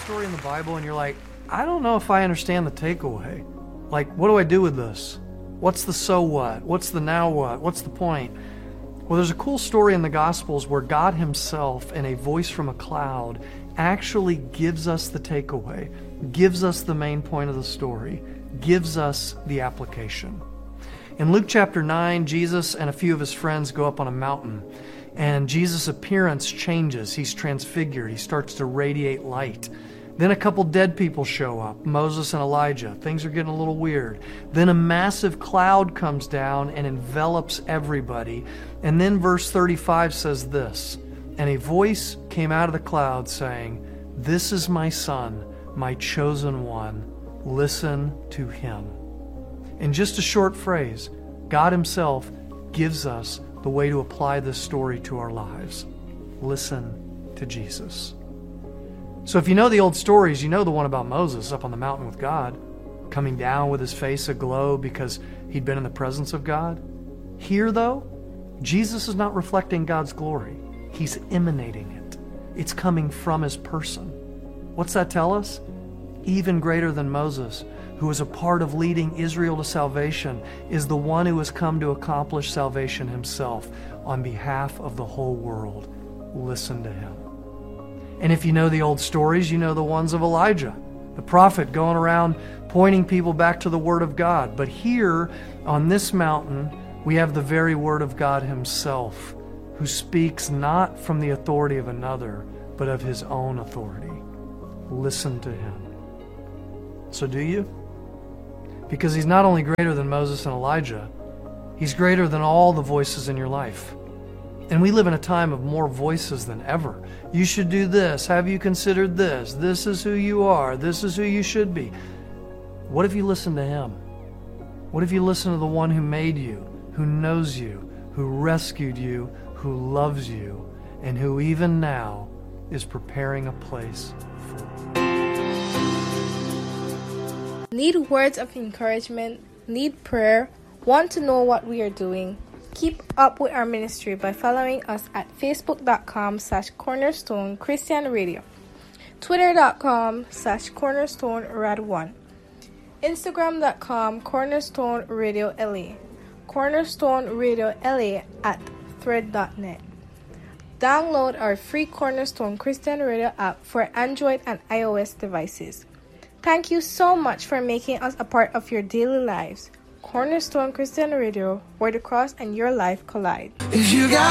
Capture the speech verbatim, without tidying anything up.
story in the Bible and you're like, I don't know if I understand the takeaway. Like, what do I do with this? What's the so what? What's the now what? What's the point? Well, there's a cool story in the Gospels where God himself, in a voice from a cloud, actually gives us the takeaway, gives us the main point of the story, gives us the application. In Luke chapter nine, Jesus and a few of his friends go up on a mountain, and Jesus' appearance changes. He's transfigured. He starts to radiate light. Then a couple dead people show up, Moses and Elijah. Things are getting a little weird. Then a massive cloud comes down and envelops everybody. And then verse thirty-five says this, and a voice came out of the cloud saying, "This is my son, my chosen one. Listen to him." In just a short phrase, God himself gives us the way to apply this story to our lives. Listen to Jesus. So if you know the old stories, you know the one about Moses up on the mountain with God, coming down with his face aglow because he'd been in the presence of God. Here, though, Jesus is not reflecting God's glory. He's emanating it. It's coming from his person. What's that tell us? Even greater than Moses, who was a part of leading Israel to salvation, is the one who has come to accomplish salvation himself on behalf of the whole world. Listen to him. And if you know the old stories, you know the ones of Elijah, the prophet going around pointing people back to the Word of God. But here on this mountain, we have the very Word of God himself, who speaks not from the authority of another, but of his own authority. Listen to him. So do you? Because he's not only greater than Moses and Elijah, he's greater than all the voices in your life. And we live in a time of more voices than ever. You should do this. Have you considered this? This is who you are. This is who you should be. What if you listen to him? What if you listen to the one who made you, who knows you, who rescued you, who loves you, and who even now is preparing a place for you? Need words of encouragement? Need prayer? Want to know what we are doing? Keep up with our ministry by following us at facebook.com slash cornerstone Christian Radio, twitter.com slash cornerstone rad one, instagram.com cornerstone radio LA, cornerstone radio LA at thread dot net. Download our free Cornerstone Christian Radio app for Android and iOS devices. Thank you so much for making us a part of your daily lives. Cornerstone Christian Radio, where the cross and your life collide. If you got